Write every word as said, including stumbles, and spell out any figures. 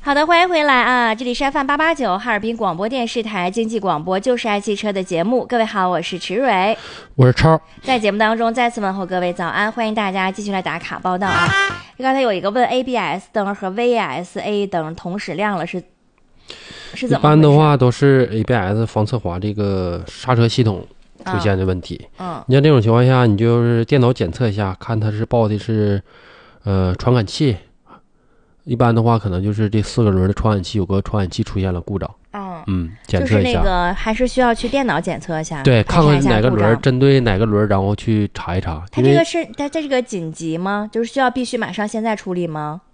好的，欢迎回来啊！这里是 F M 八八九哈尔滨广播电视台经济广播，就是爱汽车的节目。各位好，我是池蕊， 我是超。 在节目当中再次问候各位早安，欢迎大家继续来打卡报道啊！刚才有一个问 A B S 灯和 V S A 灯同时亮了是是怎么回事？ 一般的话都是 A B S 防侧滑这个刹车系统出现的问题。 嗯，嗯你像这种情况下，你就是电脑检测一下，看它是报的是呃传感器。一般的话，可能就是这四个轮的传感器有个传感器出现了故障。 嗯嗯，检测一下。 就是那个还是需要去电脑检测一下。 对，看看哪个轮，针对哪个轮，然后去查一查。 它这个是它这个紧急吗？就是需要必须马上现在处理吗？